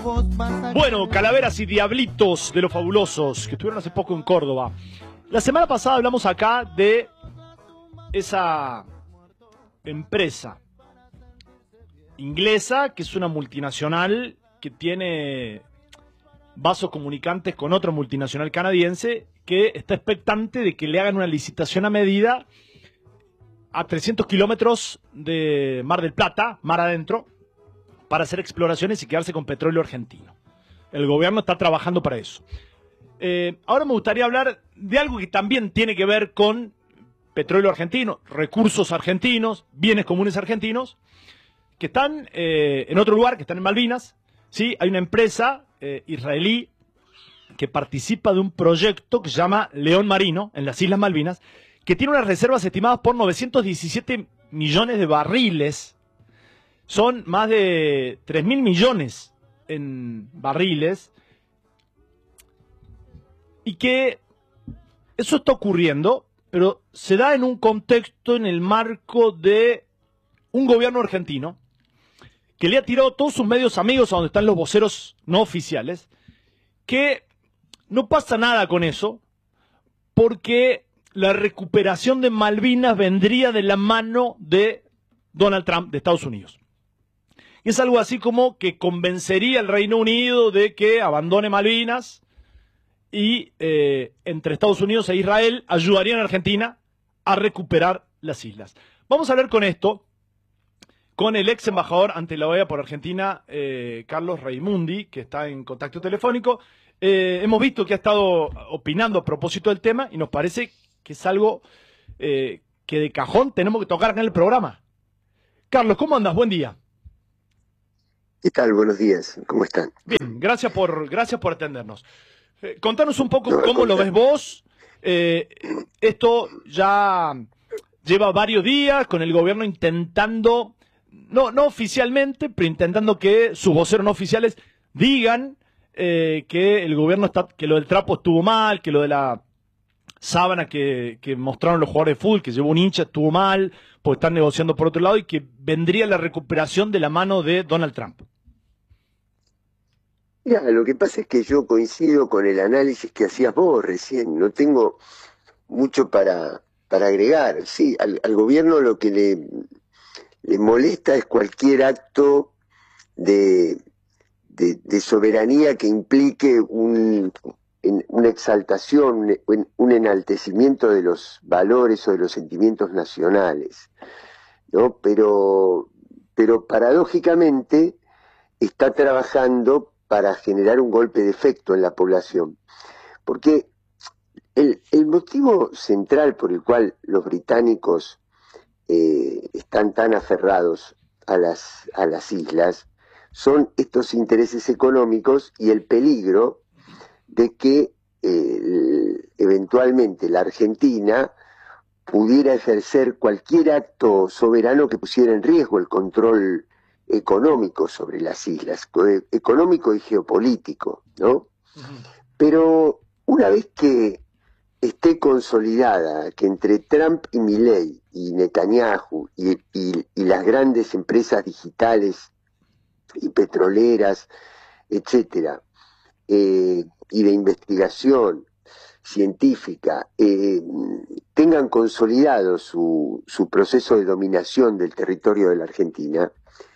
Bueno, calaveras y diablitos de los fabulosos que estuvieron hace poco en Córdoba. La semana pasada hablamos acá de esa empresa inglesa que es una multinacional que tiene vasos comunicantes con otra multinacional canadiense que está expectante de que le hagan una licitación a medida a 300 kilómetros de Mar del Plata, mar adentro, para hacer exploraciones y quedarse con petróleo argentino. El gobierno está trabajando para eso. Ahora me gustaría hablar de algo que también tiene que ver con petróleo argentino, recursos argentinos, bienes comunes argentinos, que están en otro lugar, que están en Malvinas. ¿Sí? Hay una empresa israelí que participa de un proyecto que se llama León Marino, en las Islas Malvinas, que tiene unas reservas estimadas por 917 millones de barriles. Son más de 3.000 millones en barriles. Y que eso está ocurriendo, pero se da en un contexto, en el marco de un gobierno argentino que le ha tirado todos sus medios amigos a donde están los voceros no oficiales, que no pasa nada con eso, porque la recuperación de Malvinas vendría de la mano de Donald Trump de Estados Unidos. Y es algo así como que convencería al Reino Unido de que abandone Malvinas y entre Estados Unidos e Israel ayudarían a Argentina a recuperar las islas. Vamos a hablar con esto con el ex embajador ante la OEA por Argentina, Carlos Raimundi, que está en contacto telefónico. Hemos visto que ha estado opinando a propósito del tema y nos parece que es algo que de cajón tenemos que tocar acá en el programa. Carlos, ¿cómo andas? Buen día. ¿Qué tal? Buenos días. ¿Cómo están? Bien, gracias por atendernos. Contanos un poco cómo lo ves vos. Esto ya lleva varios días con el gobierno intentando, no oficialmente, pero intentando que sus voceros no oficiales digan que el gobierno que lo del trapo estuvo mal, que lo de la sábana que mostraron los jugadores de fútbol, que llevó un hincha, estuvo mal, porque están negociando por otro lado y que vendría la recuperación de la mano de Donald Trump. Mira, lo que pasa es que yo coincido con el análisis que hacías vos recién. No tengo mucho para agregar. Sí, al gobierno lo que le molesta es cualquier acto de soberanía que implique una exaltación, un enaltecimiento de los valores o de los sentimientos nacionales, ¿no? Pero paradójicamente está trabajando para generar un golpe de efecto en la población. Porque el motivo central por el cual los británicos están tan aferrados a las islas son estos intereses económicos y el peligro de que eventualmente la Argentina pudiera ejercer cualquier acto soberano que pusiera en riesgo el control económico sobre las islas, económico y geopolítico, ¿no? Pero una vez que esté consolidada que entre Trump y Milei y Netanyahu y las grandes empresas digitales y petroleras, etcétera, y de investigación científica, tengan consolidado su proceso de dominación del territorio de la Argentina,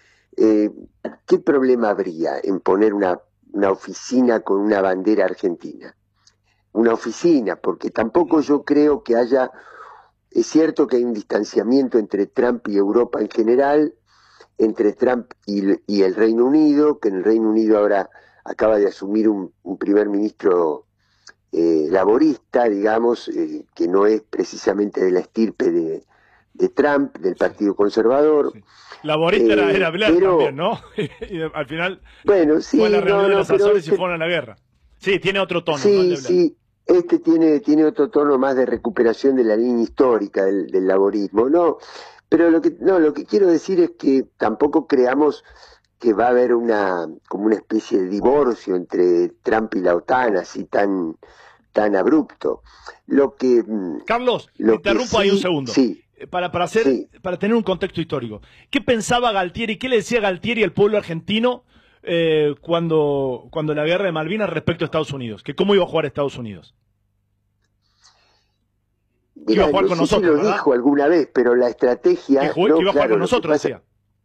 ¿qué problema habría en poner una oficina con una bandera argentina? Una oficina, porque tampoco yo creo que haya... Es cierto que hay un distanciamiento entre Trump y Europa en general, entre Trump y el Reino Unido, que en el Reino Unido ahora acaba de asumir un primer ministro laborista, digamos, que no es precisamente de la estirpe de Trump, del Partido Conservador. Sí. Laborista era Blair pero, también, ¿no? Y al final bueno, sí, fue a la reunión de los Azores y fueron a la guerra. Sí, tiene otro tono. Sí, sí, tiene otro tono más de recuperación de la línea histórica del laborismo, ¿no? Pero lo que quiero decir es que tampoco creamos que va a haber como una especie de divorcio entre Trump y la OTAN, así tan abrupto. Carlos, te interrumpo ahí un segundo. Sí. Para tener un contexto histórico. ¿Qué pensaba Galtieri? ¿Qué le decía Galtieri al pueblo argentino cuando la guerra de Malvinas respecto a Estados Unidos? Que cómo iba a jugar Estados Unidos. Mirá, Iba a jugar no con sé nosotros, si lo ¿verdad? dijo alguna vez, pero la estrategia... Que iba a jugar claro, con lo que nosotros, pasa, decía.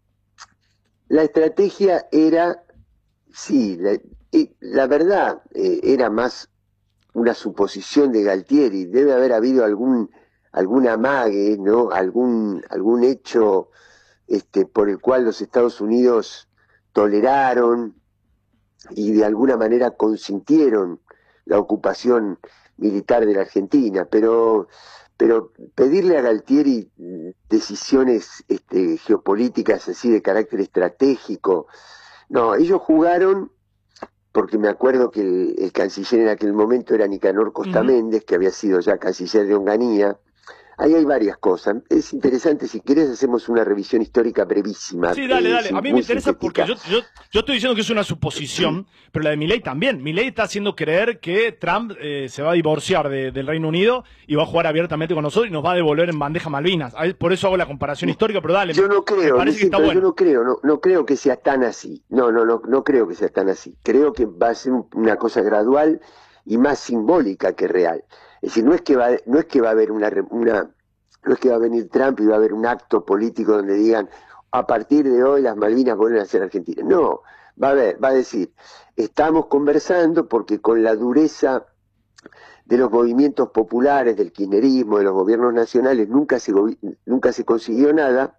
la estrategia era, sí, la verdad, era más una suposición de Galtieri. Debe haber habido algún amague, ¿no? Algún hecho por el cual los Estados Unidos toleraron y de alguna manera consintieron la ocupación militar de la Argentina, pero pedirle a Galtieri decisiones geopolíticas así de carácter estratégico, no, ellos jugaron, porque me acuerdo que el canciller en aquel momento era Nicanor Costa Méndez, que había sido ya canciller de Onganía. Ahí hay varias cosas. Es interesante, si querés hacemos una revisión histórica brevísima. Sí, dale. A mí me interesa sintética. porque yo estoy diciendo que es una suposición, pero la de Milei también. Milei está haciendo creer que Trump se va a divorciar del Reino Unido y va a jugar abiertamente con nosotros y nos va a devolver en bandeja Malvinas. Por eso hago la comparación histórica, pero dale. Yo no creo, me parece que está bueno. Yo no creo que sea tan así. No creo que sea tan así. Creo que va a ser una cosa gradual y más simbólica que real. Es decir, no es que va a haber no es que va a venir Trump y va a haber un acto político donde digan a partir de hoy las Malvinas vuelven a ser argentinas. No, va a decir, estamos conversando porque con la dureza de los movimientos populares, del kirchnerismo, de los gobiernos nacionales, nunca se consiguió nada,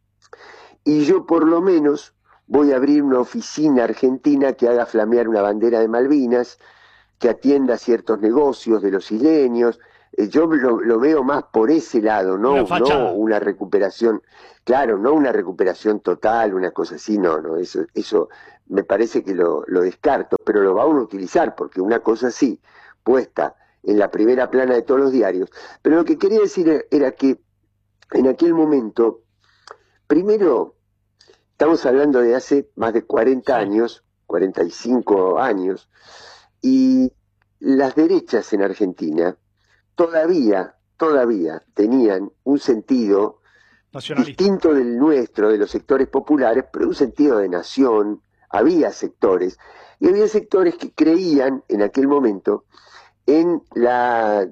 y yo por lo menos voy a abrir una oficina argentina que haga flamear una bandera de Malvinas, que atienda ciertos negocios de los isleños. Yo lo veo más por ese lado, no una recuperación, claro, no una recuperación total, una cosa así, eso me parece que lo descarto, pero lo va uno a utilizar, porque una cosa así, puesta en la primera plana de todos los diarios. Pero lo que quería decir era que en aquel momento, primero, estamos hablando de hace más de 40 años, 45 años, y las derechas en Argentina todavía tenían un sentido distinto del nuestro, de los sectores populares, pero un sentido de nación. Había sectores, y había sectores que creían en aquel momento en la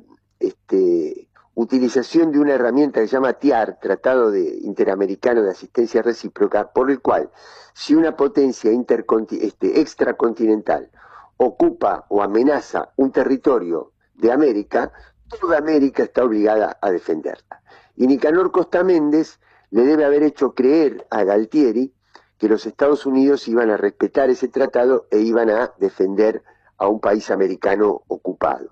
utilización de una herramienta que se llama TIAR, Tratado Interamericano de Asistencia Recíproca, por el cual si una potencia extracontinental ocupa o amenaza un territorio de América, toda América está obligada a defenderla. Y Nicanor Costa Méndez le debe haber hecho creer a Galtieri que los Estados Unidos iban a respetar ese tratado e iban a defender a un país americano ocupado.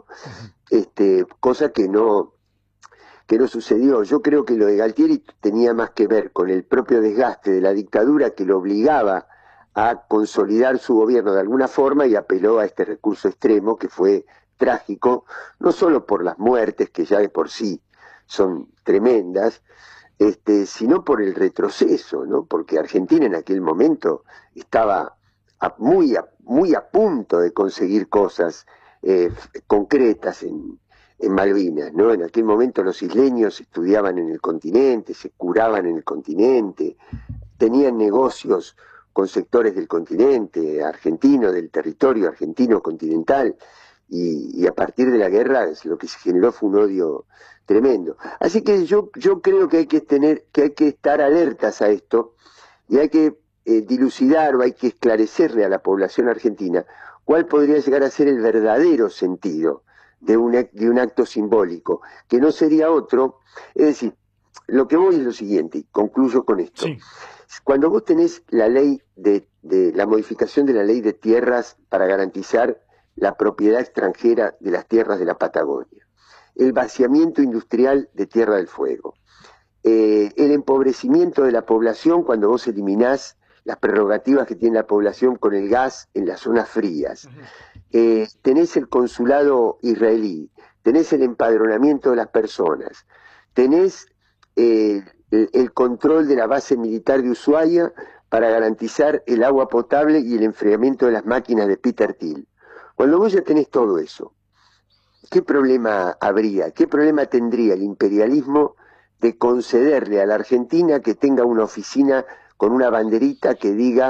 Cosa que no sucedió. Yo creo que lo de Galtieri tenía más que ver con el propio desgaste de la dictadura que lo obligaba a consolidar su gobierno de alguna forma, y apeló a este recurso extremo que fue trágico, no solo por las muertes, que ya de por sí son tremendas, sino por el retroceso, ¿no? Porque Argentina en aquel momento estaba muy a punto de conseguir cosas concretas en Malvinas, ¿no? En aquel momento los isleños estudiaban en el continente, se curaban en el continente, tenían negocios con sectores del continente argentino, del territorio argentino continental, y a partir de la guerra lo que se generó fue un odio tremendo. Así que yo creo que hay que estar alertas a esto, y hay que dilucidar o hay que esclarecerle a la población argentina cuál podría llegar a ser el verdadero sentido de un acto simbólico, que no sería otro. Es decir, lo que voy es lo siguiente, y concluyo con esto. Sí. Cuando vos tenés la ley de la modificación de la ley de tierras para garantizar la propiedad extranjera de las tierras de la Patagonia, el vaciamiento industrial de Tierra del Fuego, el empobrecimiento de la población cuando vos eliminás las prerrogativas que tiene la población con el gas en las zonas frías, tenés el consulado israelí, tenés el empadronamiento de las personas, tenés el control de la base militar de Ushuaia para garantizar el agua potable y el enfriamiento de las máquinas de Peter Thiel. Cuando vos ya tenés todo eso, ¿qué problema habría? ¿Qué problema tendría el imperialismo de concederle a la Argentina que tenga una oficina con una banderita que diga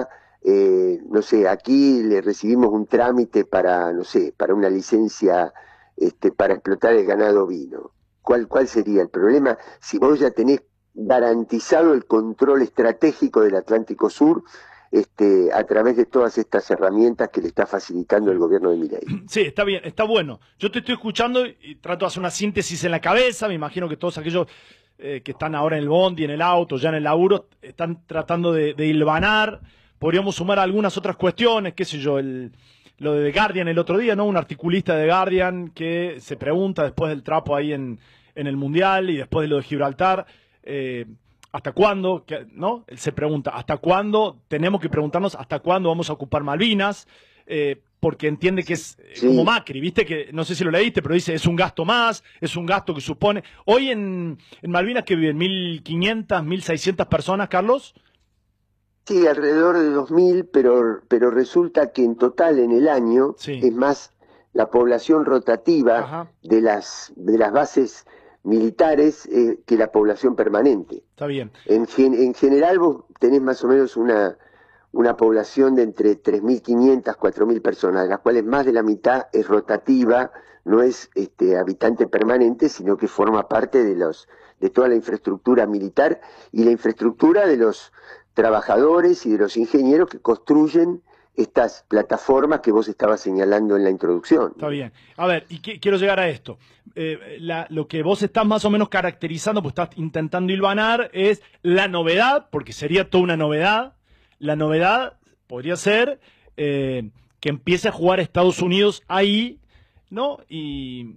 no sé, aquí le recibimos un trámite para, no sé, para una licencia para explotar el ganado ovino. ¿Cuál sería el problema si vos ya tenés garantizado el control estratégico del Atlántico Sur a través de todas estas herramientas que le está facilitando el gobierno de Milei? Sí, está bien, está bueno. Yo te estoy escuchando y trato de hacer una síntesis en la cabeza. Me imagino que todos aquellos que están ahora en el bondi, en el auto, ya en el laburo, están tratando de hilvanar. Podríamos sumar algunas otras cuestiones, qué sé yo, lo de The Guardian el otro día, ¿no? Un articulista de The Guardian que se pregunta después del trapo ahí en el Mundial y después de lo de Gibraltar, ¿hasta cuándo? ¿No? Él se pregunta, ¿hasta cuándo? Tenemos que preguntarnos hasta cuándo vamos a ocupar Malvinas, porque entiende que es como Macri, ¿viste? Que no sé si lo leíste, pero dice, es un gasto más, es un gasto que supone... Hoy en Malvinas que viven 1.500, 1.600 personas, Carlos. Sí, alrededor de 2.000, pero resulta que en total en el año es más la población rotativa de las bases militares que la población permanente. Está bien. En general vos tenés más o menos una población de entre 3.500, 4.000 personas, de las cuales más de la mitad es rotativa, no es habitante permanente, sino que forma parte de toda la infraestructura militar y la infraestructura de los trabajadores y de los ingenieros que construyen estas plataformas que vos estabas señalando en la introducción. Está bien. A ver, y quiero llegar a esto. Lo que vos estás más o menos caracterizando, pues estás intentando hilvanar, es la novedad, porque sería toda una novedad. La novedad podría ser que empiece a jugar Estados Unidos ahí, ¿no? Y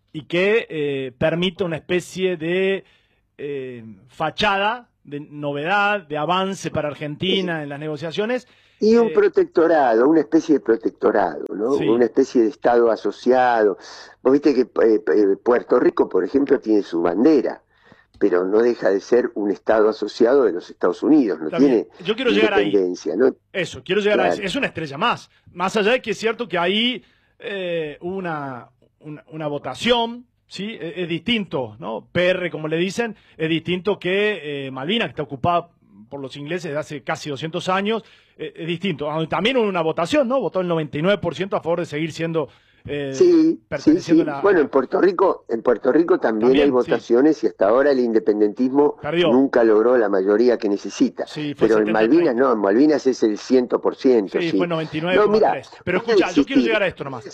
que permita una especie de fachada, de novedad, de avance para Argentina en las negociaciones. Y un protectorado, una especie de protectorado, ¿no? Sí. Una especie de Estado asociado. Vos viste que Puerto Rico, por ejemplo, tiene su bandera, pero no deja de ser un Estado asociado de los Estados Unidos, no tiene Yo quiero llegar ahí. ¿no? Eso, quiero llegar a eso. Es una estrella más. Más allá de que es cierto que ahí hubo una votación, ¿sí? Es distinto, ¿no? PR, como le dicen, es distinto que Malvinas, que está ocupada por los ingleses desde hace casi 200 años, es distinto. También hubo una votación, ¿no? Votó el 99% a favor de seguir siendo perteneciendo a la... Bueno, en Puerto Rico también hay votaciones y hasta ahora el independentismo nunca logró la mayoría que necesita. Pero en Malvinas no, en Malvinas es el 100%. Sí, fue 99,3. Pero escucha, yo quiero llegar a esto nomás.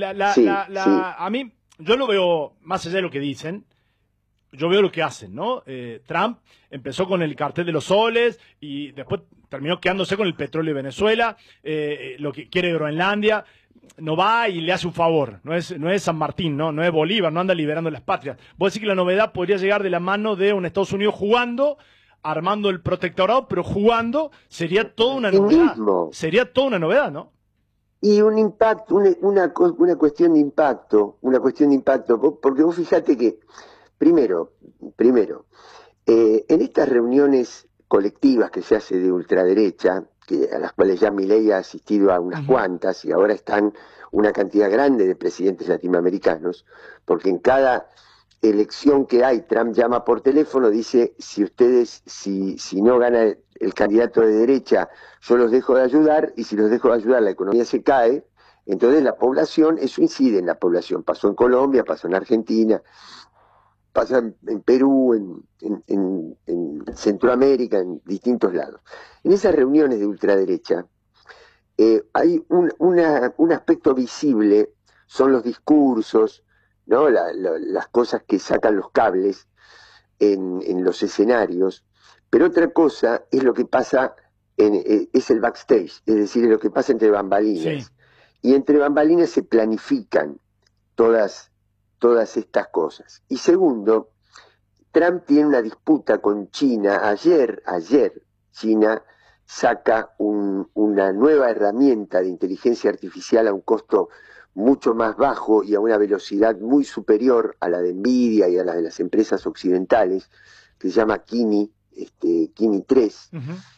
A mí, yo lo veo, más allá de lo que dicen, yo veo lo que hacen, ¿no? Trump empezó con el cartel de los soles y después terminó quedándose con el petróleo de Venezuela, lo que quiere Groenlandia. No va y le hace un favor, no es San Martín, no es Bolívar, no anda liberando las patrias. Vos decís que la novedad podría llegar de la mano de un Estados Unidos jugando, armando el protectorado, pero jugando, sería toda una novedad. Sería toda una novedad, ¿no? Y un impacto, una cuestión de impacto, porque vos fijate que, primero, en estas reuniones colectivas que se hace de ultraderecha, a las cuales ya Milei ha asistido a unas cuantas y ahora están una cantidad grande de presidentes latinoamericanos, porque en cada elección que hay, Trump llama por teléfono, dice, si no gana el candidato de derecha, yo los dejo de ayudar, y si los dejo de ayudar la economía se cae. Entonces la población, eso incide en la población, pasó en Colombia, pasó en Argentina, pasa en Perú, en Centroamérica, en distintos lados. En esas reuniones de ultraderecha hay un aspecto visible, son los discursos, ¿no? Las cosas que sacan los cables en los escenarios, pero otra cosa es lo que pasa, es el backstage, es decir, es lo que pasa entre bambalinas. Sí. Y entre bambalinas se planifican todas estas cosas. Y segundo, Trump tiene una disputa con China. Ayer China saca una nueva herramienta de inteligencia artificial a un costo mucho más bajo y a una velocidad muy superior a la de Nvidia y a la de las empresas occidentales, que se llama Kimi 3.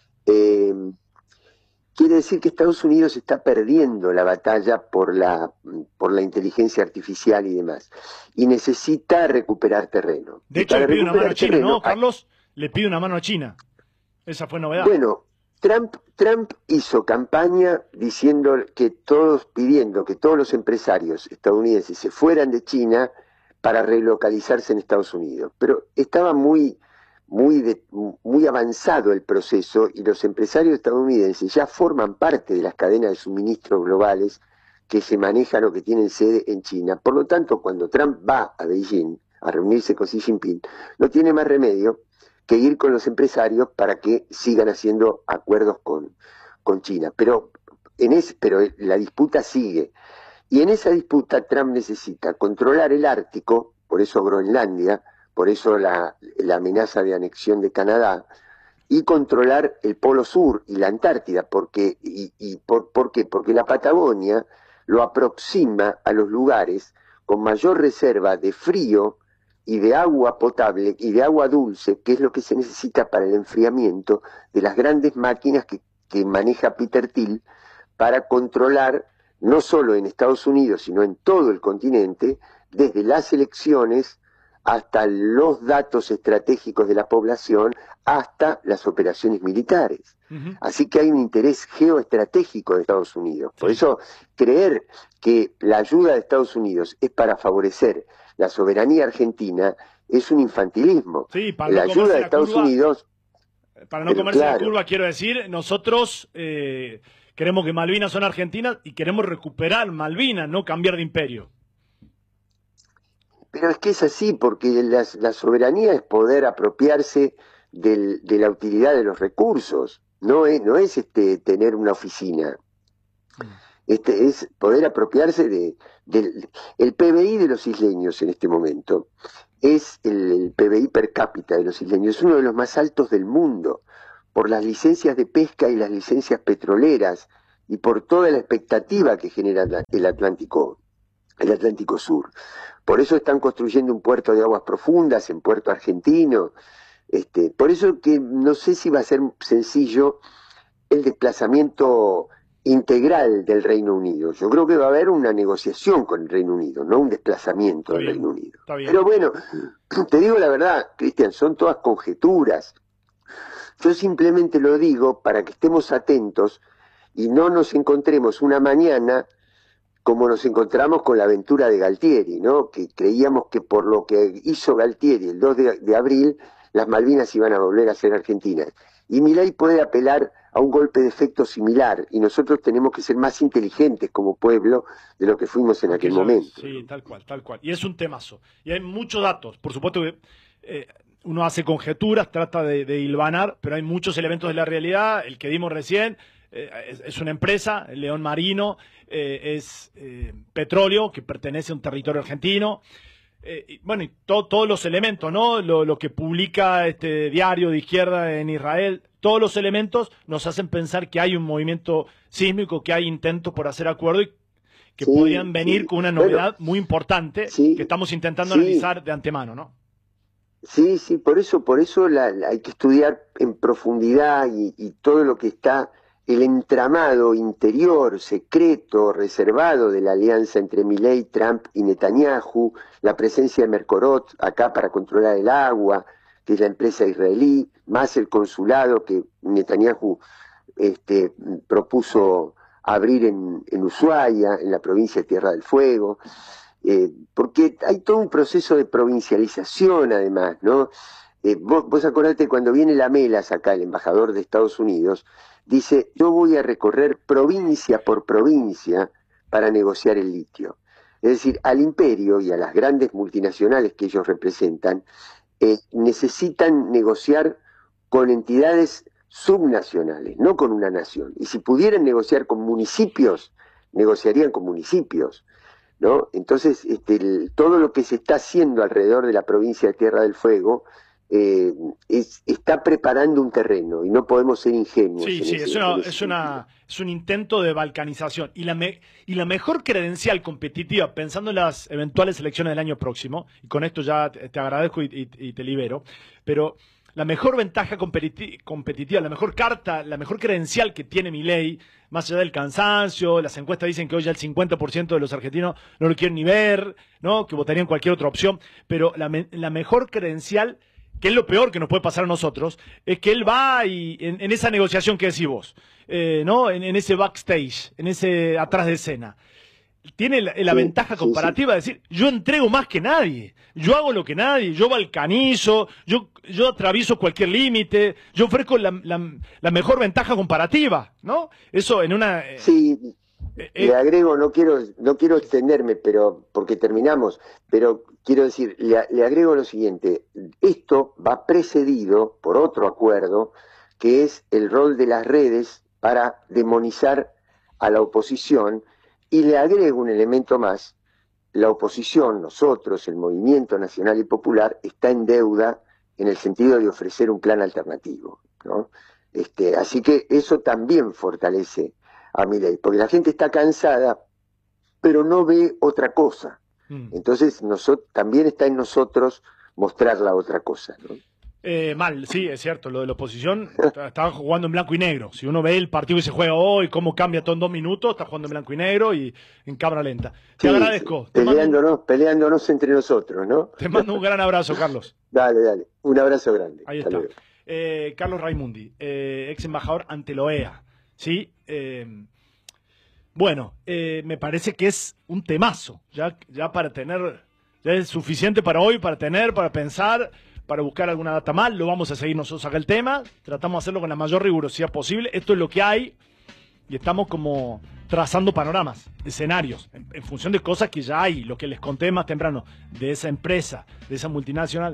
Quiere decir que Estados Unidos está perdiendo la batalla por la inteligencia artificial y demás, y necesita recuperar terreno. De hecho, le pide una mano a China, ¿no, Carlos? Le pide una mano a China. Esa fue novedad. Bueno, Trump hizo campaña diciendo pidiendo que todos los empresarios estadounidenses se fueran de China para relocalizarse en Estados Unidos. Pero estaba muy avanzado el proceso y los empresarios estadounidenses ya forman parte de las cadenas de suministro globales que se manejan o que tienen sede en China. Por lo tanto, cuando Trump va a Beijing a reunirse con Xi Jinping, no tiene más remedio que ir con los empresarios para que sigan haciendo acuerdos con China. Pero la disputa sigue. Y en esa disputa Trump necesita controlar el Ártico, por eso Groenlandia, por eso la amenaza de anexión de Canadá, y controlar el Polo Sur y la Antártida. ¿Por qué? Porque la Patagonia lo aproxima a los lugares con mayor reserva de frío y de agua potable y de agua dulce, que es lo que se necesita para el enfriamiento de las grandes máquinas que maneja Peter Thiel para controlar, no solo en Estados Unidos, sino en todo el continente, desde las elecciones hasta los datos estratégicos de la población, hasta las operaciones militares. Así que hay un interés geoestratégico de Estados Unidos. Por eso, creer que la ayuda de Estados Unidos es para favorecer la soberanía argentina es un infantilismo. Sí, para la no ayuda de Estados Unidos... Para no comerse la curva, quiero decir, nosotros queremos que Malvinas son argentinas y queremos recuperar Malvinas, no cambiar de imperio. Pero es que es así, porque la soberanía es poder apropiarse de la utilidad de los recursos, no es tener una oficina. Es poder apropiarse el PBI de los isleños en este momento. Es el PBI per cápita de los isleños, es uno de los más altos del mundo, por las licencias de pesca y las licencias petroleras, y por toda la expectativa que genera el Atlántico Sur. Por eso están construyendo un puerto de aguas profundas en Puerto Argentino. Por eso que no sé si va a ser sencillo el desplazamiento integral del Reino Unido. Yo creo que va a haber una negociación con el Reino Unido, no un desplazamiento del Reino Unido. Pero bueno, te digo la verdad, Cristian, son todas conjeturas. Yo simplemente lo digo para que estemos atentos y no nos encontremos una mañana como nos encontramos con la aventura de Galtieri, ¿no? Que creíamos que por lo que hizo Galtieri el 2 de abril, las Malvinas iban a volver a ser argentinas. Y Milei puede apelar a un golpe de efecto similar, y nosotros tenemos que ser más inteligentes como pueblo de lo que fuimos en aquel momento. Sí, tal cual. Y es un temazo. Y hay muchos datos. Por supuesto que uno hace conjeturas, trata de hilvanar, pero hay muchos elementos de la realidad. El que dimos recién es una empresa, León Marino, es petróleo que pertenece a un territorio argentino. Y todos los elementos, ¿no? Lo que publica este diario de izquierda en Israel, todos los elementos nos hacen pensar que hay un movimiento sísmico, que hay intentos por hacer acuerdo y que podrían venir con una novedad muy importante que estamos intentando analizar de antemano, ¿no? Sí, por eso hay que estudiar en profundidad y todo lo que está, el entramado interior, secreto, reservado de la alianza entre Milei, Trump y Netanyahu, la presencia de Mercorot acá para controlar el agua, que es la empresa israelí, más el consulado que Netanyahu propuso abrir en Ushuaia, en la provincia de Tierra del Fuego, porque hay todo un proceso de provincialización además, ¿no? Vos acordate cuando viene Lamelas acá, el embajador de Estados Unidos, dice, yo voy a recorrer provincia por provincia para negociar el litio. Es decir, al imperio y a las grandes multinacionales que ellos representan, necesitan negociar con entidades subnacionales, no con una nación. Y si pudieran negociar con municipios, negociarían con municipios, ¿no? Entonces, todo lo que se está haciendo alrededor de la provincia de Tierra del Fuego está preparando un terreno y no podemos ser ingenuos. Sí, es un intento de balcanización. Y la mejor credencial competitiva, pensando en las eventuales elecciones del año próximo, y con esto ya te agradezco y te libero, pero la mejor ventaja competitiva, la mejor carta, la mejor credencial que tiene Milei, más allá del cansancio, las encuestas dicen que hoy ya el 50% de los argentinos no lo quieren ni ver, ¿no? Que votarían cualquier otra opción, pero la mejor credencial que es lo peor que nos puede pasar a nosotros, es que él va y en esa negociación que decís vos, ¿no? En ese backstage, en ese atrás de escena, tiene la ventaja comparativa de decir, yo entrego más que nadie, yo hago lo que nadie, yo balcanizo, yo atravieso cualquier límite, yo ofrezco la mejor ventaja comparativa, ¿no? Eso en una... Sí, le agrego, no quiero extenderme, pero porque terminamos, pero quiero decir, le agrego lo siguiente, esto va precedido por otro acuerdo, que es el rol de las redes para demonizar a la oposición, y le agrego un elemento más, la oposición, nosotros, el Movimiento Nacional y Popular, está en deuda en el sentido de ofrecer un plan alternativo, ¿no? Así que eso también fortalece a Milei, porque la gente está cansada, pero no ve otra cosa. Entonces también está en nosotros mostrar la otra cosa, ¿no? Mal, sí, es cierto, lo de la oposición estaba jugando en blanco y negro. Si uno ve el partido que se juega hoy, cómo cambia todo en 2 minutos, está jugando en blanco y negro y en cámara lenta. Te agradezco. Peleándonos entre nosotros, ¿no? Te mando un gran abrazo, Carlos. Dale, un abrazo grande. Ahí está. Carlos Raimundi, ex embajador ante la OEA. ¿Sí? Bueno, me parece que es un temazo. Ya para tener, ya es suficiente para hoy, para pensar, para buscar alguna data mal. Lo vamos a seguir nosotros acá el tema. Tratamos de hacerlo con la mayor rigurosidad posible. Esto es lo que hay y estamos como trazando panoramas, escenarios, en función de cosas que ya hay. Lo que les conté más temprano, de esa empresa, de esa multinacional,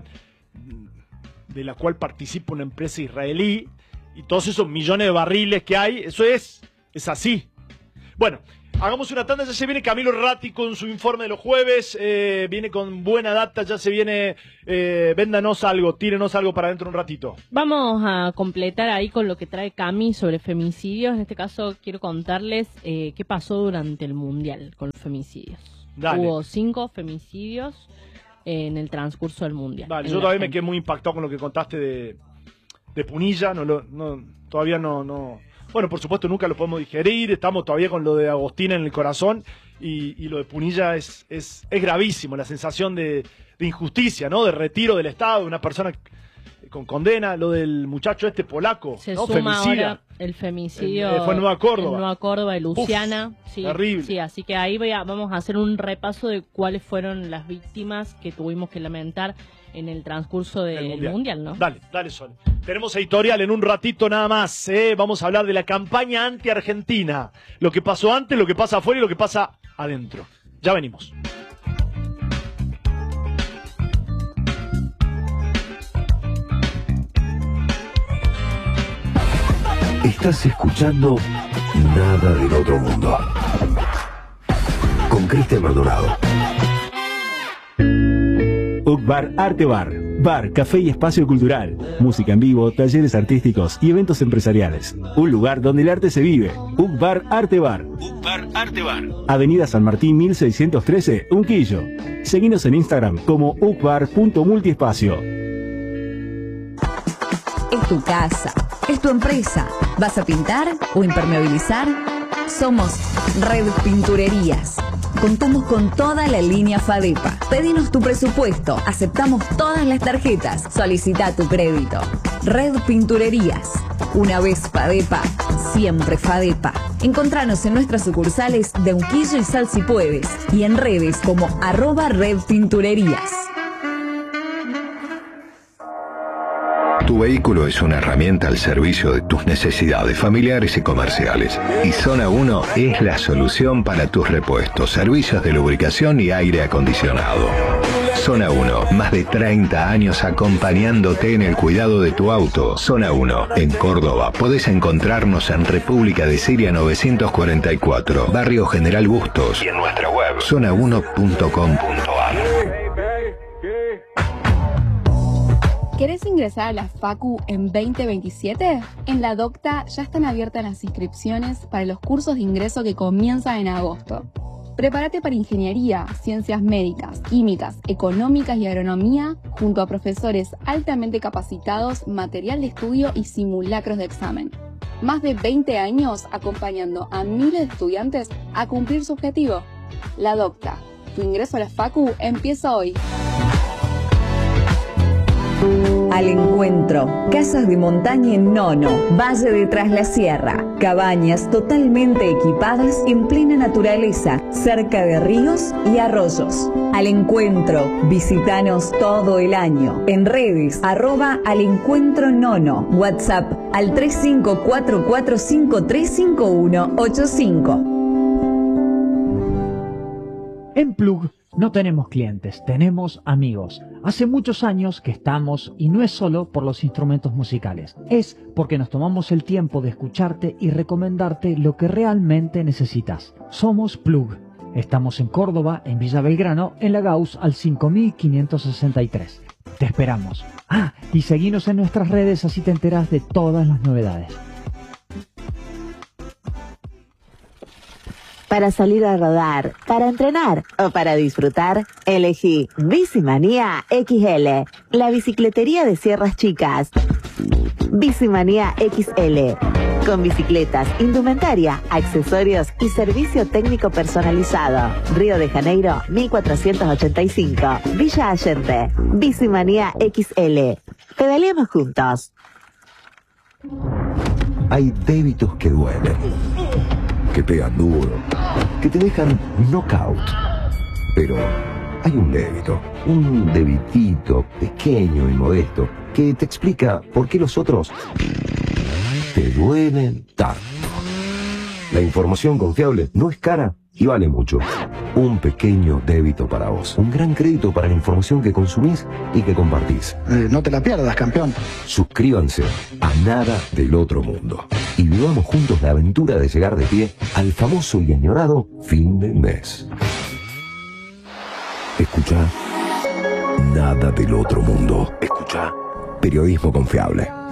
de la cual participa una empresa israelí, y todos esos millones de barriles que hay, eso es así. Bueno, hagamos una tanda, ya se viene Camilo Ratti con su informe de los jueves, viene con buena data, ya se viene, véndanos algo, tírenos algo para dentro un ratito. Vamos a completar ahí con lo que trae Cami sobre femicidios. En este caso quiero contarles qué pasó durante el Mundial con los femicidios. Dale. Hubo 5 femicidios en el transcurso del Mundial. Vale, yo todavía me quedé muy impactado con lo que contaste de Punilla, todavía no. Bueno, por supuesto nunca lo podemos digerir, estamos todavía con lo de Agostina en el corazón y lo de Punilla es gravísimo, la sensación de injusticia, ¿no? De retiro del Estado, de una persona con condena, lo del muchacho polaco, se ¿no? suma Femicida. Ahora el femicidio Fue en Nueva Córdoba. En Nueva Córdoba, de Luciana. Sí, terrible. Sí, así que ahí vamos a hacer un repaso de cuáles fueron las víctimas que tuvimos que lamentar en el transcurso del mundial, ¿no? Dale, Sol. Tenemos editorial en un ratito nada más, Vamos a hablar de la campaña anti-Argentina. Lo que pasó antes, lo que pasa afuera y lo que pasa adentro. Ya venimos. Estás escuchando Nada del Otro Mundo con Cristian Maldonado. UCBAR Arte Bar. Bar, café y espacio cultural. Música en vivo, talleres artísticos y eventos empresariales. Un lugar donde el arte se vive. UCBAR Arte Bar. UCBAR Arte Bar. Avenida San Martín 1613, Unquillo. Seguinos en Instagram como ucbar.multiespacio. Es tu casa, es tu empresa. ¿Vas a pintar o impermeabilizar? Somos Red Pinturerías. Contamos con toda la línea FADEPA. Pedinos tu presupuesto. Aceptamos todas las tarjetas. Solicita tu crédito. Red Pinturerías. Una vez FADEPA, siempre FADEPA. Encontranos en nuestras sucursales de Unquillo y Sal si puedes. Y en redes como @redpinturerías. Tu vehículo es una herramienta al servicio de tus necesidades familiares y comerciales. Y Zona 1 es la solución para tus repuestos, servicios de lubricación y aire acondicionado. Zona 1, más de 30 años acompañándote en el cuidado de tu auto. Zona 1, en Córdoba. Podés encontrarnos en República de Siria 944, Barrio General Bustos. Y en nuestra web, zona1.com.ar. ¿Querés ingresar a la Facu en 2027? En la Docta ya están abiertas las inscripciones para los cursos de ingreso que comienzan en agosto. Prepárate para ingeniería, ciencias médicas, químicas, económicas y agronomía, junto a profesores altamente capacitados, material de estudio y simulacros de examen. Más de 20 años acompañando a miles de estudiantes a cumplir su objetivo. La Docta, tu ingreso a la Facu empieza hoy. Al Encuentro. Casas de montaña en Nono, Valle de Tras la Sierra. Cabañas totalmente equipadas en plena naturaleza, cerca de ríos y arroyos. Al Encuentro. Visítanos todo el año. En redes, @alencuentronono. WhatsApp al 3544535185. En Plug no tenemos clientes, tenemos amigos. Hace muchos años que estamos, y no es solo por los instrumentos musicales, es porque nos tomamos el tiempo de escucharte y recomendarte lo que realmente necesitas. Somos Plug. Estamos en Córdoba, en Villa Belgrano, en la Gauss al 5563. Te esperamos. Y seguinos en nuestras redes, así te enterás de todas las novedades. Para salir a rodar, para entrenar o para disfrutar, elegí Bicimanía XL, la bicicletería de Sierras Chicas. Bicimanía XL, con bicicletas, indumentaria, accesorios y servicio técnico personalizado. Río de Janeiro, 1485, Villa Allende. Bicimanía XL. Pedaleemos juntos. Hay débitos que duelen, que pegan duro, que te dejan knockout. Pero hay un débitito pequeño y modesto, que te explica por qué los otros te duelen tanto. La información confiable no es cara y vale mucho. Un pequeño débito para vos. Un gran crédito para la información que consumís y que compartís. No te la pierdas, campeón. Suscríbanse a Nada del Otro Mundo y vivamos juntos la aventura de llegar de pie al famoso y añorado fin de mes. Escucha Nada del Otro Mundo. Escucha periodismo confiable.